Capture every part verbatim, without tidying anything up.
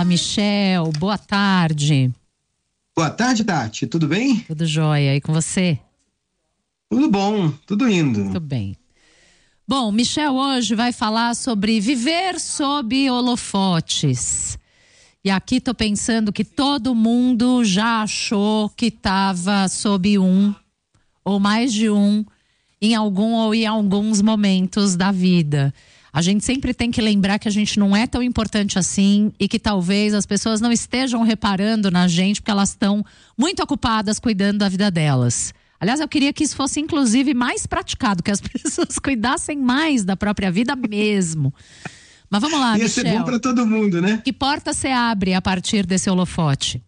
Michel, boa tarde. Boa tarde, Tati, tudo bem? Tudo jóia, e com você? Tudo bom, tudo indo. Tudo bem. Bom, Michel hoje vai falar sobre viver sob holofotes. E aqui tô pensando que todo mundo já achou que estava sob um, ou mais de um, em algum ou em alguns momentos da vida. A gente sempre tem que lembrar que a gente não é tão importante assim e que talvez as pessoas não estejam reparando na gente porque elas estão muito ocupadas cuidando da vida delas. Aliás, eu queria que isso fosse inclusive mais praticado, que as pessoas cuidassem mais da própria vida mesmo. Mas vamos lá, Ia Michel. ser bom para todo mundo, né? Que porta você abre a partir desse holofote?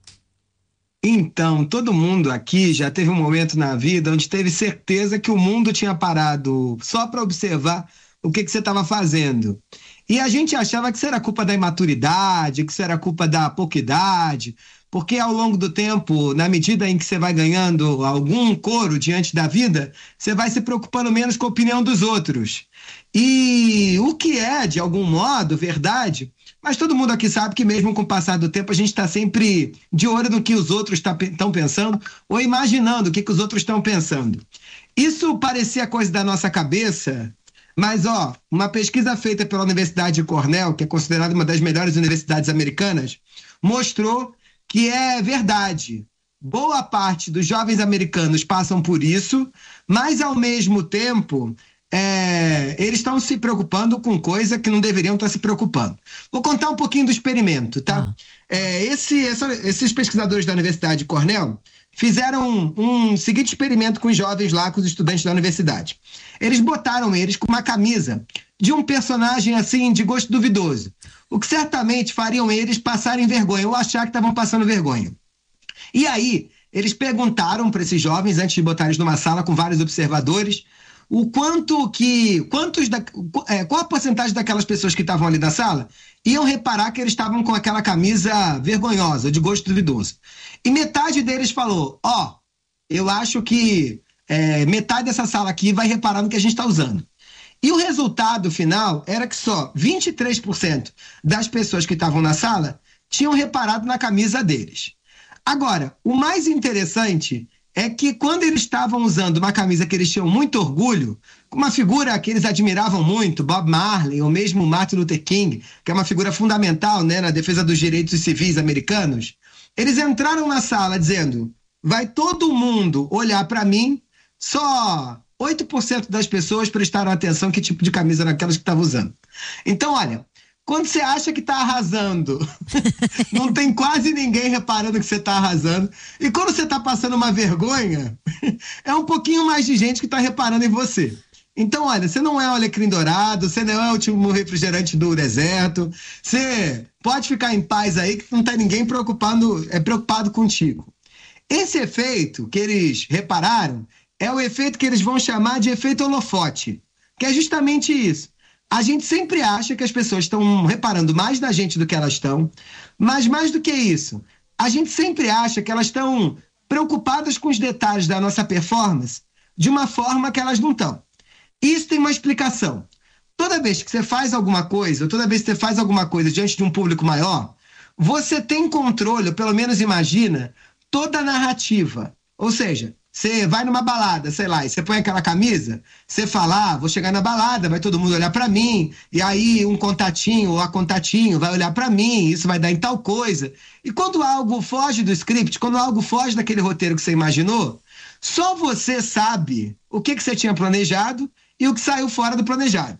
Então, todo mundo aqui já teve um momento na vida onde teve certeza que o mundo tinha parado só para observar o que, que você estava fazendo. E a gente achava que isso era culpa da imaturidade, que isso era culpa da pouca idade, porque ao longo do tempo, na medida em que você vai ganhando algum coro diante da vida, você vai se preocupando menos com a opinião dos outros. E o que é, de algum modo, verdade, mas todo mundo aqui sabe que mesmo com o passar do tempo a gente está sempre de olho no que os outros estão pensando ou imaginando o que, que os outros estão pensando. Isso parecia coisa da nossa cabeça, mas ó, uma pesquisa feita pela Universidade de Cornell, que é considerada uma das melhores universidades americanas, mostrou que é verdade. Boa parte dos jovens americanos passam por isso, mas ao mesmo tempo é, eles estão se preocupando com coisa que não deveriam estar se preocupando. Vou contar um pouquinho do experimento, tá? Ah. É, esse, essa, esses pesquisadores da Universidade de Cornell fizeram um, um seguinte experimento com os jovens lá, com os estudantes da universidade. Eles botaram eles com uma camisa de um personagem assim de gosto duvidoso, o que certamente fariam eles passarem vergonha ou achar que estavam passando vergonha. E aí, eles perguntaram para esses jovens, antes de botar eles numa sala com vários observadores, o quanto que, quantos da, é, qual a porcentagem daquelas pessoas que estavam ali na sala iam reparar que eles estavam com aquela camisa vergonhosa, de gosto duvidoso. E metade deles falou, ó, oh, eu acho que é, metade dessa sala aqui vai reparar no que a gente está usando. E o resultado final era que só vinte e três por cento das pessoas que estavam na sala tinham reparado na camisa deles. Agora, o mais interessante é que quando eles estavam usando uma camisa que eles tinham muito orgulho, uma figura que eles admiravam muito, Bob Marley, ou mesmo Martin Luther King, que é uma figura fundamental, né, na defesa dos direitos civis americanos, eles entraram na sala dizendo, vai todo mundo olhar para mim, só oito por cento das pessoas prestaram atenção que tipo de camisa eram aquelas que estavam usando. Então, olha, quando você acha que está arrasando, não tem quase ninguém reparando que você está arrasando. E quando você está passando uma vergonha, é um pouquinho mais de gente que está reparando em você. Então, olha, você não é o alecrim dourado, você não é o último refrigerante do deserto, você pode ficar em paz aí que não está ninguém preocupado, é preocupado contigo. Esse efeito que eles repararam é o efeito que eles vão chamar de efeito holofote, que é justamente isso. A gente sempre acha que as pessoas estão reparando mais na gente do que elas estão, mas mais do que isso, a gente sempre acha que elas estão preocupadas com os detalhes da nossa performance de uma forma que elas não estão. Isso tem uma explicação. Toda vez que você faz alguma coisa, ou toda vez que você faz alguma coisa diante de um público maior, você tem controle, ou pelo menos imagina, toda a narrativa. Ou seja, você vai numa balada, sei lá, e você põe aquela camisa, você fala, ah, vou chegar na balada, vai todo mundo olhar pra mim, e aí um contatinho ou a contatinho vai olhar pra mim, isso vai dar em tal coisa. E quando algo foge do script, quando algo foge daquele roteiro que você imaginou, só você sabe o que, que você tinha planejado e o que saiu fora do planejado.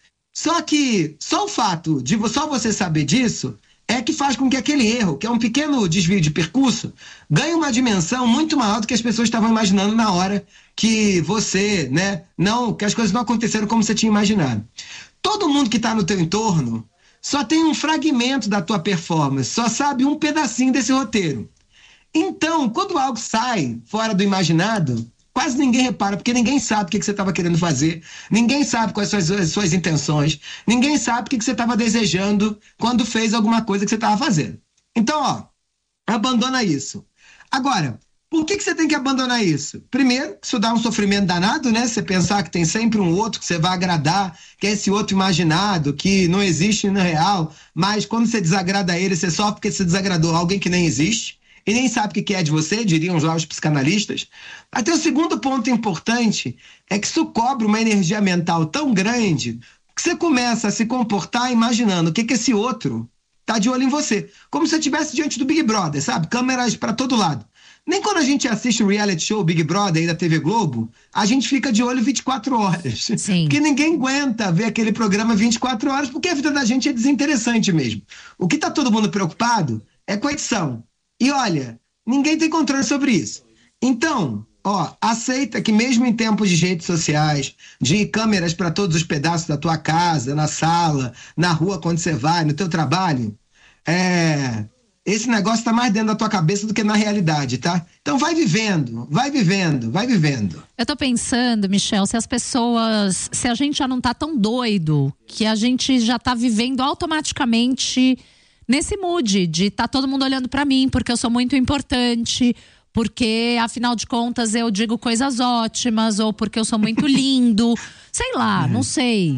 Só que só o fato de só você saber disso é que faz com que aquele erro, que é um pequeno desvio de percurso, ganhe uma dimensão muito maior do que as pessoas estavam imaginando na hora que você, né, não, que as coisas não aconteceram como você tinha imaginado. Todo mundo que está no teu entorno só tem um fragmento da tua performance, só sabe um pedacinho desse roteiro. Então, quando algo sai fora do imaginado, quase ninguém repara, porque ninguém sabe o que, que você estava querendo fazer, ninguém sabe quais são as suas, as suas intenções, ninguém sabe o que, que você estava desejando quando fez alguma coisa que você estava fazendo. Então, ó, abandona isso. Agora, Por que que você tem que abandonar isso? Primeiro, isso dá um sofrimento danado, né? Você pensar que tem sempre um outro que você vai agradar, que é esse outro imaginado, que não existe no real, mas quando você desagrada ele, você sofre porque você desagradou alguém que nem existe e nem sabe o que é de você, diriam já os psicanalistas. Até o segundo ponto importante é que isso cobra uma energia mental tão grande que você começa a se comportar imaginando o que que esse outro tá de olho em você. Como se você estivesse diante do Big Brother, sabe? Câmeras para todo lado. Nem quando a gente assiste o reality show Big Brother aí da T V Globo, a gente fica de olho vinte e quatro horas. Sim. Porque ninguém aguenta ver aquele programa vinte e quatro horas, porque a vida da gente é desinteressante mesmo. O que tá todo mundo preocupado é com a edição. E olha, ninguém tem controle sobre isso. Então, ó, aceita que mesmo em tempos de redes sociais, de câmeras para todos os pedaços da tua casa, na sala, na rua quando você vai, no teu trabalho, é... esse negócio tá mais dentro da tua cabeça do que na realidade, tá? Então vai vivendo, vai vivendo, vai vivendo. Eu tô pensando, Michel, se as pessoas, se a gente já não tá tão doido, que a gente já tá vivendo automaticamente nesse mood de tá todo mundo olhando pra mim, porque eu sou muito importante, porque afinal de contas eu digo coisas ótimas, ou porque eu sou muito lindo, sei lá, não sei.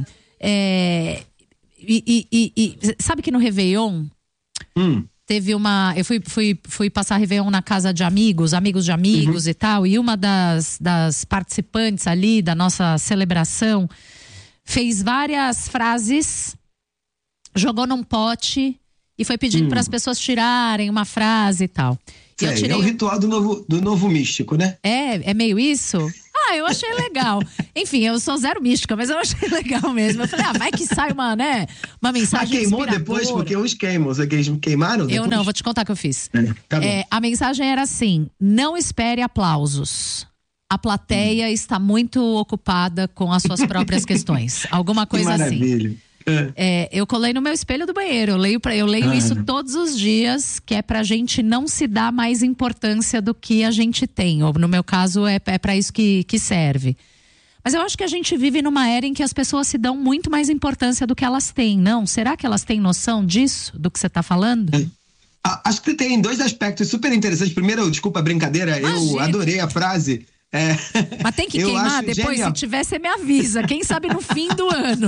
É, e, e, e, e sabe que no Réveillon... Hum. Teve uma... Eu fui, fui, fui passar Réveillon na casa de amigos, amigos de amigos, uhum, e tal. E uma das, das participantes ali da nossa celebração fez várias frases, jogou num pote e foi pedindo hum. para as pessoas tirarem uma frase e tal. E é, eu tirei... é o ritual do novo, do novo místico, né? É, é meio isso? Ah, eu achei legal. Enfim, eu sou zero mística, mas eu achei legal mesmo. Eu falei, ah, vai que sai uma, né, uma mensagem inspiradora. Ah, queimou depois? Porque uns queimam. Você queimaram depois? Eu não, vou te contar o que eu fiz. É, tá bom. É, a mensagem era assim, não espere aplausos. A plateia hum. está muito ocupada com as suas próprias questões. Alguma coisa que maravilha. assim. É, eu colei no meu espelho do banheiro. Eu leio, pra, eu leio ah. isso todos os dias, que é pra gente não se dar mais importância do que a gente tem. Ou no meu caso, é, é pra isso que, que serve. Mas eu acho que a gente vive numa era em que as pessoas se dão muito mais importância do que elas têm, não? Será que elas têm noção disso, do que você tá falando? É. Acho que tem dois aspectos super interessantes. Primeiro, desculpa a brincadeira, Imagina. eu adorei a frase. É, Mas tem que queimar depois? Genial. Se tiver, você me avisa. Quem sabe no fim do ano.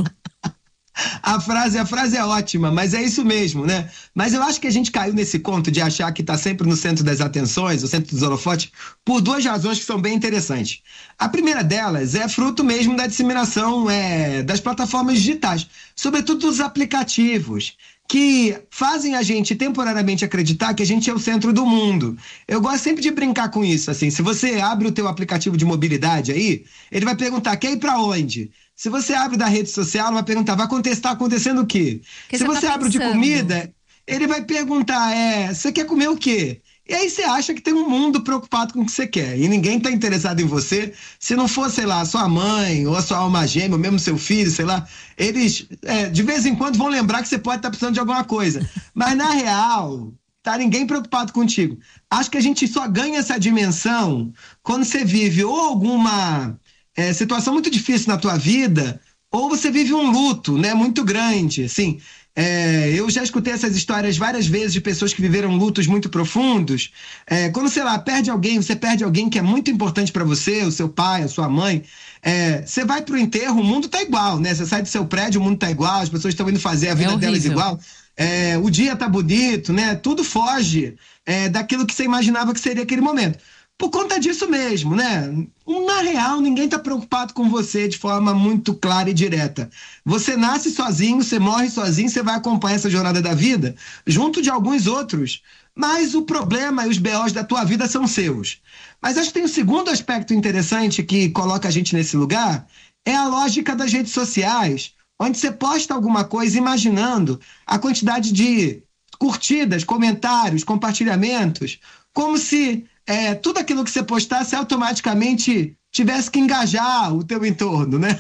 A frase, a frase é ótima, mas é isso mesmo, né? Mas eu acho que a gente caiu nesse conto de achar que está sempre no centro das atenções, o centro dos holofotes, por duas razões que são bem interessantes. A primeira delas é fruto mesmo da disseminação é, das plataformas digitais, sobretudo dos aplicativos, que fazem a gente temporariamente acreditar que a gente é o centro do mundo. Eu gosto sempre de brincar com isso, assim, se você abre o teu aplicativo de mobilidade aí, ele vai perguntar, quer ir para onde? Se você abre da rede social, ele vai perguntar, vai acontecer, tá acontecendo o quê? Que Se você, tá abre de comida, ele vai perguntar, é, você quer comer o quê? E aí você acha que tem um mundo preocupado com o que você quer. E ninguém tá interessado em você. Se não for, sei lá, a sua mãe, ou a sua alma gêmea, ou mesmo seu filho, sei lá, eles é, de vez em quando vão lembrar que você pode estar precisando de alguma coisa. Mas na real, tá ninguém preocupado contigo. Acho que a gente só ganha essa dimensão quando você vive ou alguma... É, situação muito difícil na tua vida, ou você vive um luto, né, muito grande, assim, é, eu já escutei essas histórias várias vezes de pessoas que viveram lutos muito profundos, é, quando, sei lá, perde alguém, você perde alguém que é muito importante para você, o seu pai, a sua mãe, é, você vai pro enterro, o mundo tá igual, né, você sai do seu prédio, o mundo tá igual, as pessoas estão indo fazer a vida é delas igual, é, o dia tá bonito, né, tudo foge é, daquilo que você imaginava que seria aquele momento. Por conta disso mesmo, né? Na real, ninguém está preocupado com você de forma muito clara e direta. Você nasce sozinho, você morre sozinho, você vai acompanhar essa jornada da vida junto de alguns outros. Mas o problema e os B Os da tua vida são seus. Mas acho que tem um segundo aspecto interessante que coloca a gente nesse lugar, é a lógica das redes sociais, onde você posta alguma coisa imaginando a quantidade de curtidas, comentários, compartilhamentos, como se... É, tudo aquilo que você postasse automaticamente tivesse que engajar o teu entorno, né?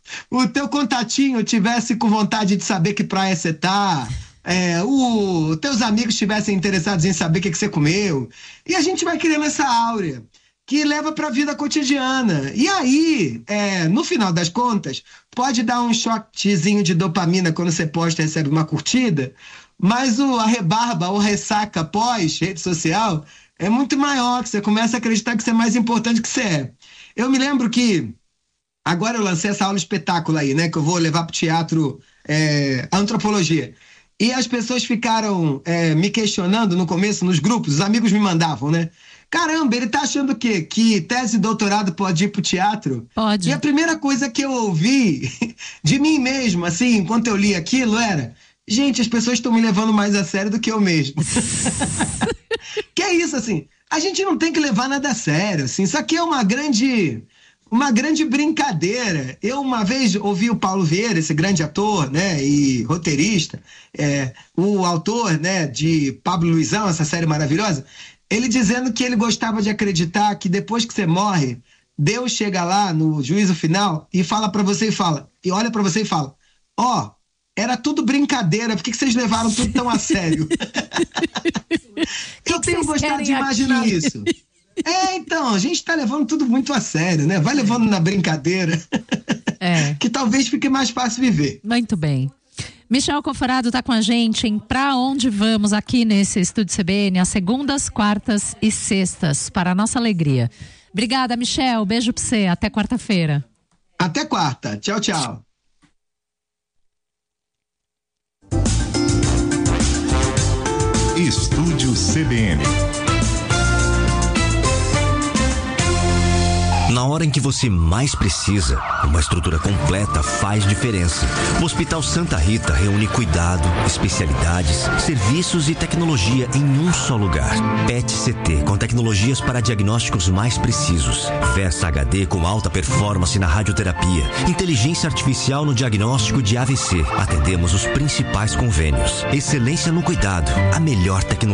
O teu contatinho tivesse com vontade de saber que praia você tá, é, os teus amigos estivessem interessados em saber o que, que você comeu. E a gente vai criando essa áurea que leva para a vida cotidiana. E aí, é, no final das contas, pode dar um choquezinho de dopamina quando você posta e recebe uma curtida, Mas o, a rebarba, o ressaca pós rede social é muito maior, que você começa a acreditar que você é mais importante que você é. Eu me lembro que agora eu lancei essa aula espetáculo aí, né? Que eu vou levar pro teatro é, antropologia. E as pessoas ficaram é, me questionando no começo, nos grupos, os amigos me mandavam, né? Caramba, ele tá achando o quê? Que tese de doutorado pode ir pro teatro? Pode. E a primeira coisa que eu ouvi de mim mesmo, assim, enquanto eu li aquilo, era: gente, as pessoas estão me levando mais a sério do que eu mesmo. Que é isso, assim, a gente não tem que levar nada a sério, assim, isso aqui é uma grande... Uma grande brincadeira. Eu uma vez ouvi o Paulo Vieira, esse grande ator, né, e roteirista, é, o autor, né, de Pablo Luizão, essa série maravilhosa, ele dizendo que ele gostava de acreditar que depois que você morre, Deus chega lá no juízo final e fala pra você e fala, e olha pra você e fala: ó, oh, era tudo brincadeira, por que, que vocês levaram tudo tão a sério? Eu tenho gostado de imaginar aqui? Isso. É, então, a gente tá levando tudo muito a sério, né? Vai levando na brincadeira, é. Que talvez fique mais fácil viver. Muito bem. Michel Conforado tá com a gente em Pra Onde Vamos, aqui nesse Estúdio C B N, às segundas, quartas e sextas, para a nossa alegria. Obrigada, Michel. Beijo pra você. Até quarta-feira. Até quarta. Tchau, tchau. Estúdio C B N. Na hora em que você mais precisa, uma estrutura completa faz diferença. O Hospital Santa Rita reúne cuidado, especialidades, serviços e tecnologia em um só lugar. P E T C T, com tecnologias para diagnósticos mais precisos. Versa H D com alta performance na radioterapia. Inteligência artificial no diagnóstico de A V C. Atendemos os principais convênios. Excelência no cuidado. A melhor tecnologia.